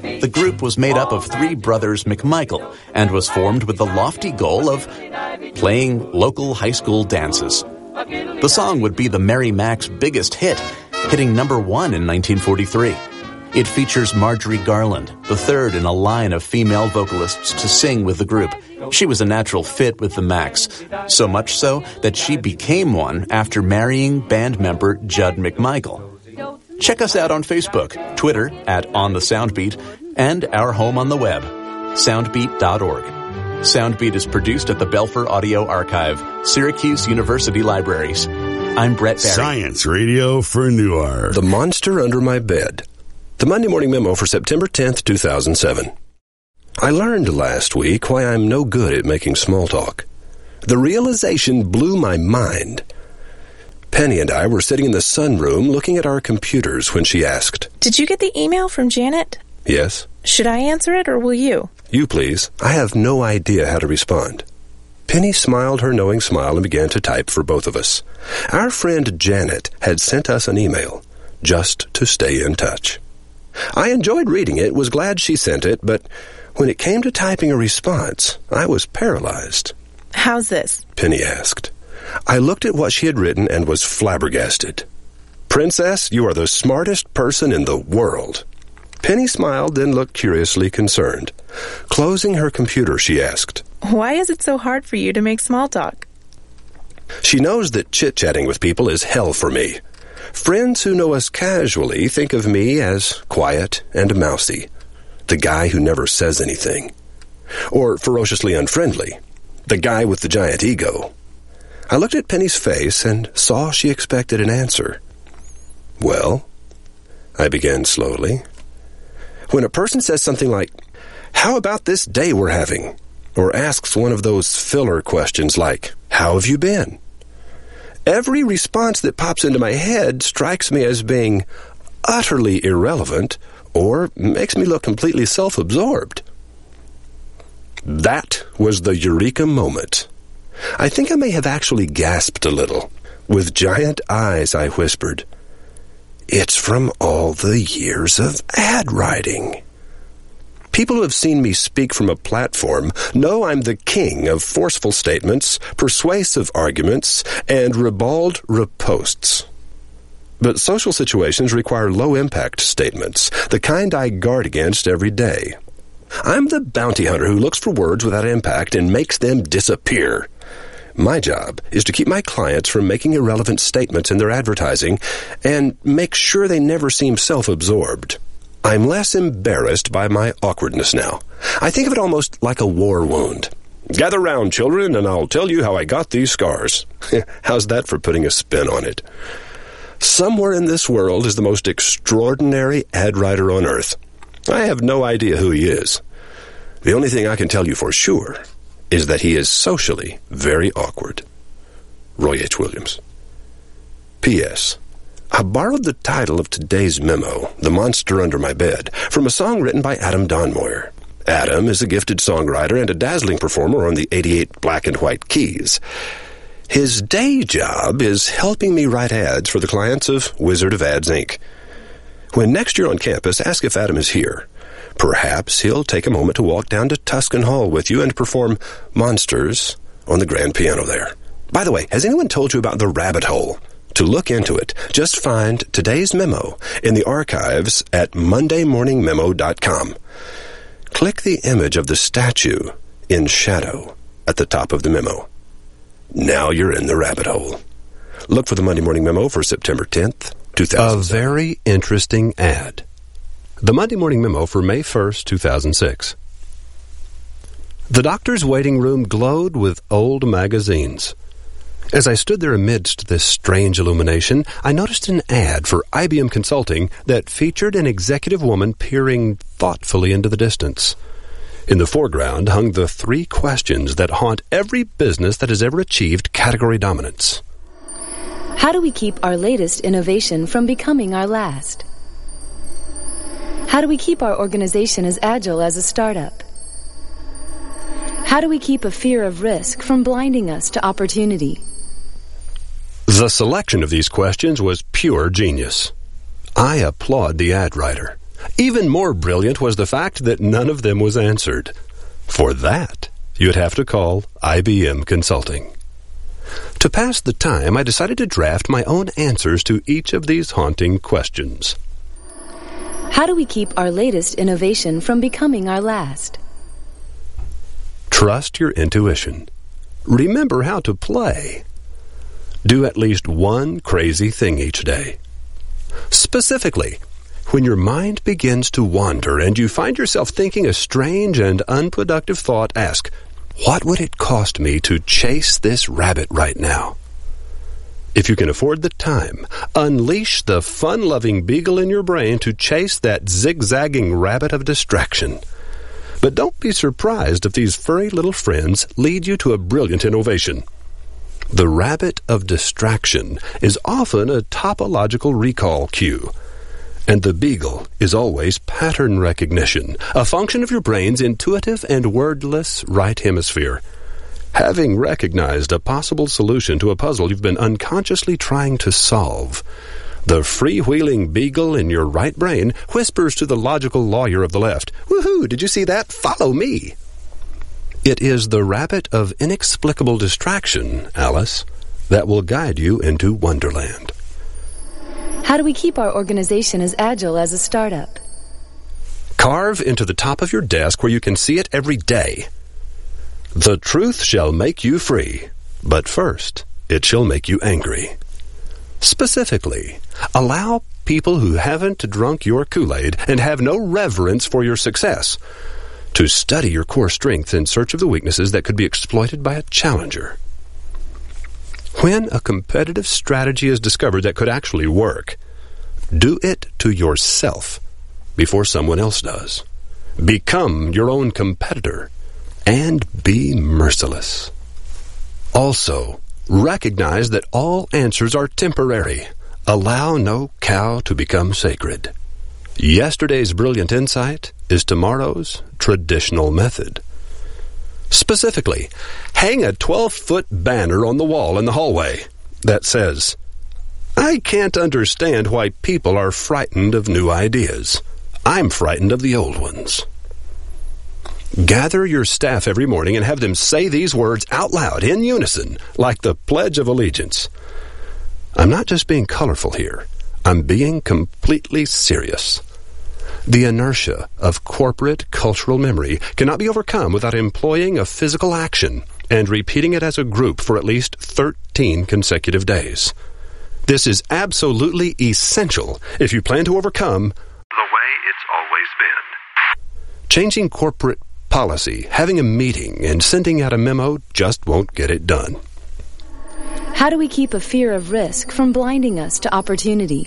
The group was made up of three brothers McMichael and was formed with the lofty goal of playing local high school dances. The song would be the Mary Mac's biggest hit, hitting number 1 in 1943. It features Marjorie Garland, the third in a line of female vocalists to sing with the group. She was a natural fit with the Macs, so much so that she became one after marrying band member Judd McMichael. Check us out on Facebook, Twitter @OnTheSoundbeat, and our home on the web, soundbeat.org. Soundbeat is produced at the Belfer Audio Archive, Syracuse University Libraries. I'm Brett Barry. Science Radio for Newark. The Monster Under My Bed. The Monday Morning Memo for September 10th, 2007. I learned last week why I'm no good at making small talk. The realization blew my mind. Penny and I were sitting in the sunroom looking at our computers when she asked, "Did you get the email from Janet?" "Yes." "Should I answer it or will you?" "You, please. I have no idea how to respond." Penny smiled her knowing smile and began to type for both of us. Our friend Janet had sent us an email just to stay in touch. I enjoyed reading it, was glad she sent it, but when it came to typing a response, I was paralyzed. "How's this?" Penny asked. I looked at what she had written and was flabbergasted. "Princess, you are the smartest person in the world." Penny smiled, then looked curiously concerned. Closing her computer, she asked, "Why is it so hard for you to make small talk?" She knows that chit-chatting with people is hell for me. Friends who know us casually think of me as quiet and mousy, the guy who never says anything, or ferociously unfriendly, the guy with the giant ego. I looked at Penny's face and saw she expected an answer. "Well," I began slowly, "when a person says something like, 'How about this day we're having?' or asks one of those filler questions like, 'How have you been?' every response that pops into my head strikes me as being utterly irrelevant or makes me look completely self-absorbed." That was the eureka moment. I think I may have actually gasped a little. With giant eyes, I whispered, "It's from all the years of ad writing." People who have seen me speak from a platform know I'm the king of forceful statements, persuasive arguments, and ribald riposts. But social situations require low-impact statements, the kind I guard against every day. I'm the bounty hunter who looks for words without impact and makes them disappear. My job is to keep my clients from making irrelevant statements in their advertising and make sure they never seem self-absorbed. I'm less embarrassed by my awkwardness now. I think of it almost like a war wound. "Gather round, children, and I'll tell you how I got these scars." How's that for putting a spin on it? Somewhere in this world is the most extraordinary ad writer on earth. I have no idea who he is. The only thing I can tell you for sure is that he is socially very awkward. Roy H. Williams. P.S. I borrowed the title of today's memo, "The Monster Under My Bed," from a song written by Adam Donmoyer. Adam is a gifted songwriter and a dazzling performer on the 88 black and white keys. His day job is helping me write ads for the clients of Wizard of Ads, Inc. When next you're on campus, ask if Adam is here. Perhaps he'll take a moment to walk down to Tuscan Hall with you and perform Monsters on the grand piano there. By the way, has anyone told you about the rabbit hole? To look into it, just find today's memo in the archives at mondaymorningmemo.com. Click the image of the statue in shadow at the top of the memo. Now you're in the rabbit hole. Look for the Monday Morning Memo for September 10th, 2007. A very interesting ad. The Monday Morning Memo for May 1st, 2006. The doctor's waiting room glowed with old magazines. As I stood there amidst this strange illumination, I noticed an ad for IBM Consulting that featured an executive woman peering thoughtfully into the distance. In the foreground hung the 3 questions that haunt every business that has ever achieved category dominance. How do we keep our latest innovation from becoming our last? How do we keep our organization as agile as a startup? How do we keep a fear of risk from blinding us to opportunity? The selection of these questions was pure genius. I applaud the ad writer. Even more brilliant was the fact that none of them was answered. For that, you'd have to call IBM Consulting. To pass the time, I decided to draft my own answers to each of these haunting questions. How do we keep our latest innovation from becoming our last? Trust your intuition. Remember how to play. Do at least one crazy thing each day. Specifically, when your mind begins to wander and you find yourself thinking a strange and unproductive thought, ask, what would it cost me to chase this rabbit right now? If you can afford the time, unleash the fun-loving beagle in your brain to chase that zigzagging rabbit of distraction. But don't be surprised if these furry little friends lead you to a brilliant innovation. The rabbit of distraction is often a topological recall cue, and the beagle is always pattern recognition, a function of your brain's intuitive and wordless right hemisphere. Having recognized a possible solution to a puzzle you've been unconsciously trying to solve, the freewheeling beagle in your right brain whispers to the logical lawyer of the left, "Woohoo, did you see that? Follow me." It is the rabbit of inexplicable distraction, Alice, that will guide you into Wonderland. How do we keep our organization as agile as a startup? Carve into the top of your desk where you can see it every day. The truth shall make you free, but first it shall make you angry. Specifically, allow people who haven't drunk your Kool-Aid and have no reverence for your success to study your core strengths in search of the weaknesses that could be exploited by a challenger. When a competitive strategy is discovered that could actually work, do it to yourself before someone else does. Become your own competitor and be merciless. Also, recognize that all answers are temporary. Allow no cow to become sacred. Yesterday's brilliant insight is tomorrow's traditional method. Specifically, hang a 12-foot banner on the wall in the hallway that says, "I can't understand why people are frightened of new ideas. I'm frightened of the old ones." Gather your staff every morning and have them say these words out loud in unison, like the Pledge of Allegiance. I'm not just being colorful here. I'm being completely serious. The inertia of corporate cultural memory cannot be overcome without employing a physical action and repeating it as a group for at least 13 consecutive days. This is absolutely essential if you plan to overcome the way it's always been. Changing corporate policy, having a meeting, and sending out a memo just won't get it done. How do we keep a fear of risk from blinding us to opportunity?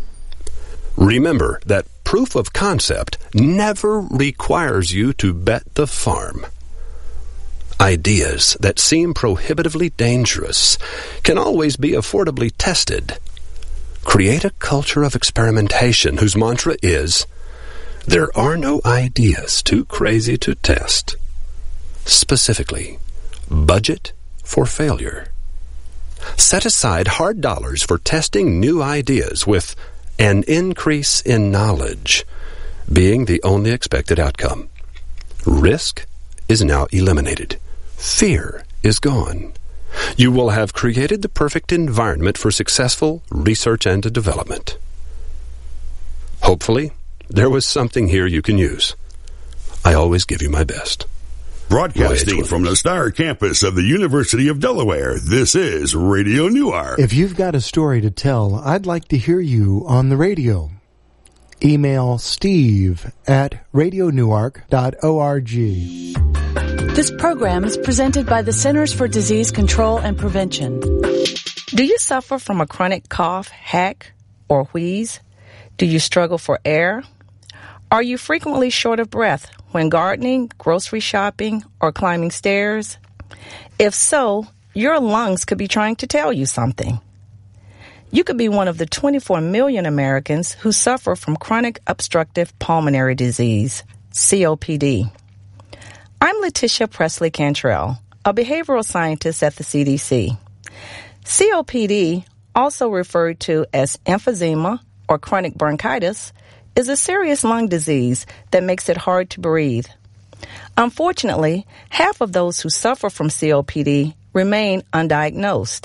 Remember that proof of concept never requires you to bet the farm. Ideas that seem prohibitively dangerous can always be affordably tested. Create a culture of experimentation whose mantra is, there are no ideas too crazy to test. Specifically, budget for failure. Set aside hard dollars for testing new ideas with an increase in knowledge being the only expected outcome. Risk is now eliminated. Fear is gone. You will have created the perfect environment for successful research and development. Hopefully, there was something here you can use. I always give you my best. Broadcasting from the Star Campus of the University of Delaware, this is Radio Newark. If you've got a story to tell, I'd like to hear you on the radio. Email steve@radionewark.org. This program is presented by the Centers for Disease Control and Prevention. Do you suffer from a chronic cough, hack, or wheeze? Do you struggle for air? Are you frequently short of breath when gardening, grocery shopping, or climbing stairs? If so, your lungs could be trying to tell you something. You could be one of the 24 million Americans who suffer from chronic obstructive pulmonary disease, COPD. I'm Letitia Presley Cantrell, a behavioral scientist at the CDC. COPD, also referred to as emphysema or chronic bronchitis, is a serious lung disease that makes it hard to breathe. Unfortunately, half of those who suffer from COPD remain undiagnosed.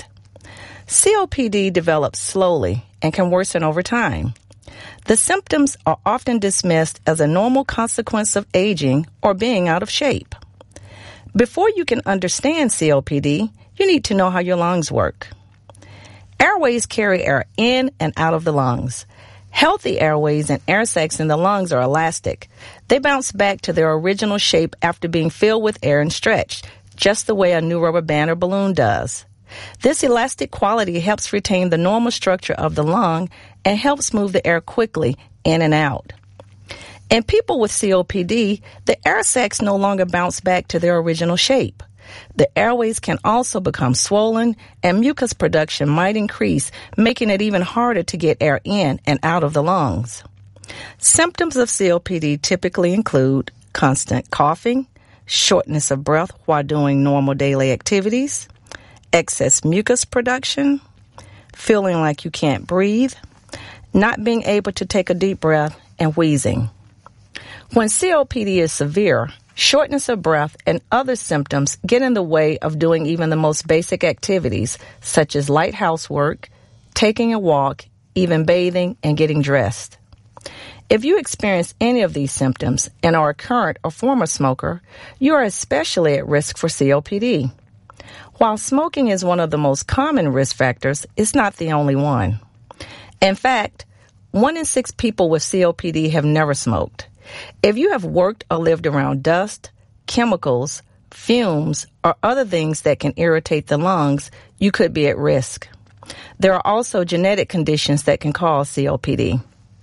COPD develops slowly and can worsen over time. The symptoms are often dismissed as a normal consequence of aging or being out of shape. Before you can understand COPD, you need to know how your lungs work. Airways carry air in and out of the lungs. Healthy airways and air sacs in the lungs are elastic. They bounce back to their original shape after being filled with air and stretched, just the way a new rubber band or balloon does. This elastic quality helps retain the normal structure of the lung and helps move the air quickly in and out. In people with COPD, the air sacs no longer bounce back to their original shape. The airways can also become swollen, and mucus production might increase, making it even harder to get air in and out of the lungs. Symptoms of COPD typically include constant coughing, shortness of breath while doing normal daily activities, excess mucus production, feeling like you can't breathe, not being able to take a deep breath, and wheezing. When COPD is severe, shortness of breath and other symptoms get in the way of doing even the most basic activities, such as light housework, taking a walk, even bathing and getting dressed. If you experience any of these symptoms and are a current or former smoker, you are especially at risk for COPD. While smoking is one of the most common risk factors, it's not the only one. In fact, 1 in 6 people with COPD have never smoked. If you have worked or lived around dust, chemicals, fumes, or other things that can irritate the lungs, you could be at risk. There are also genetic conditions that can cause COPD.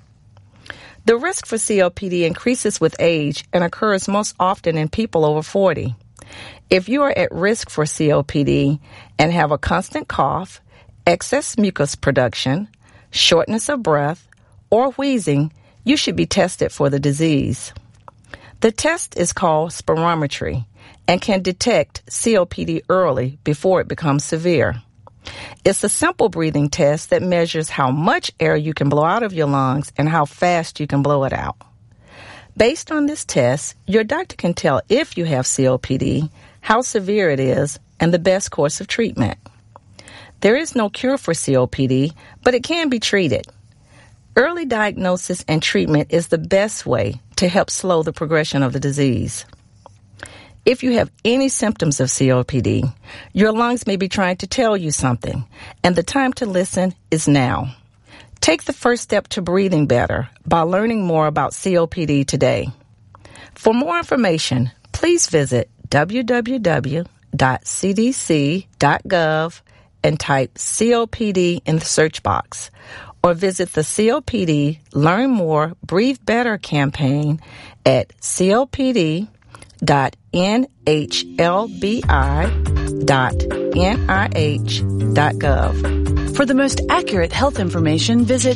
The risk for COPD increases with age and occurs most often in people over 40. If you are at risk for COPD and have a constant cough, excess mucus production, shortness of breath, or wheezing, you should be tested for the disease. The test is called spirometry and can detect COPD early before it becomes severe. It's a simple breathing test that measures how much air you can blow out of your lungs and how fast you can blow it out. Based on this test, your doctor can tell if you have COPD, how severe it is, and the best course of treatment. There is no cure for COPD, but it can be treated. Early diagnosis and treatment is the best way to help slow the progression of the disease. If you have any symptoms of COPD, your lungs may be trying to tell you something, and the time to listen is now. Take the first step to breathing better by learning more about COPD today. For more information, please visit www.cdc.gov and type COPD in the search box, or visit the COPD Learn More, Breathe Better campaign at copd.nhlbi.nih.gov. For the most accurate health information, visit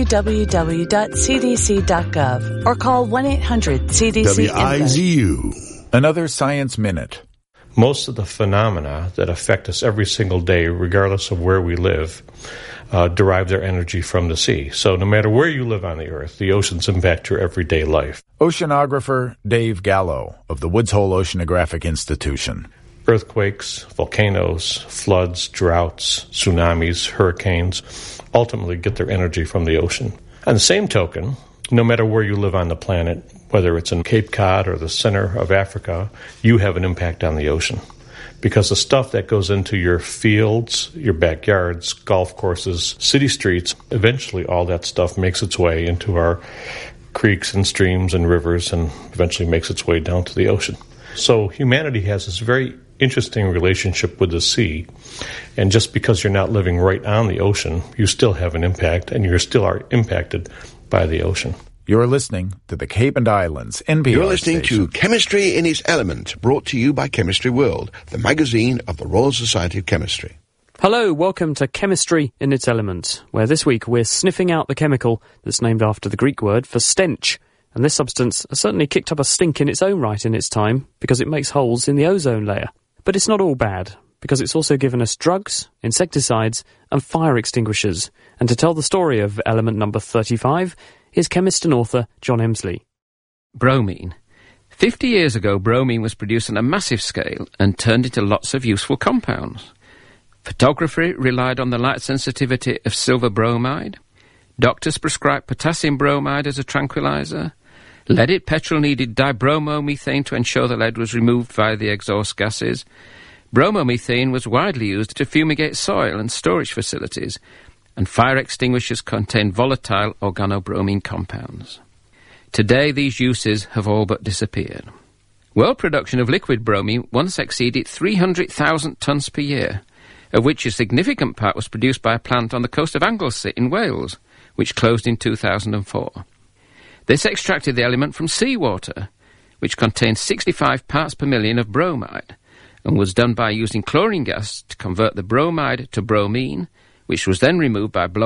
www.cdc.gov or call 1-800-CDC-INFO. WIZU. Another Science Minute. Most of the phenomena that affect us every single day, regardless of where we live, derive their energy from the sea. So no matter where you live on the earth, the oceans impact your everyday life. Oceanographer Dave Gallo of the Woods Hole Oceanographic Institution. Earthquakes, volcanoes, floods, droughts, tsunamis, hurricanes ultimately get their energy from the ocean. On the same token, no matter where you live on the planet, whether it's in Cape Cod or the center of Africa, you have an impact on the ocean. Because the stuff that goes into your fields, your backyards, golf courses, city streets, eventually all that stuff makes its way into our creeks and streams and rivers and eventually makes its way down to the ocean. So humanity has this very interesting relationship with the sea. And just because you're not living right on the ocean, you still have an impact and you still are impacted by the ocean. You're listening to the Cape and Islands NPR You're listening station. to Chemistry in its Element, brought to you by Chemistry World, the magazine of the Royal Society of Chemistry. Hello, welcome to Chemistry in its Element, where this week we're sniffing out the chemical that's named after the Greek word for stench. And this substance has certainly kicked up a stink in its own right in its time, because it makes holes in the ozone layer. But it's not all bad, because it's also given us drugs, insecticides, and fire extinguishers. And to tell the story of element number 35, Here's chemist and author John Emsley. Bromine. 50 years ago, bromine was produced on a massive scale and turned into lots of useful compounds. Photography relied on the light sensitivity of silver bromide. Doctors prescribed potassium bromide as a tranquilizer. Leaded petrol needed dibromomethane to ensure the lead was removed via the exhaust gases. Bromomethane was widely used to fumigate soil and storage facilities, and fire extinguishers contained volatile organobromine compounds. Today, these uses have all but disappeared. World production of liquid bromine once exceeded 300,000 tonnes per year, of which a significant part was produced by a plant on the coast of Anglesey in Wales, which closed in 2004. This extracted the element from seawater, which contained 65 parts per million of bromide, and was done by using chlorine gas to convert the bromide to bromine, which was then removed by blowing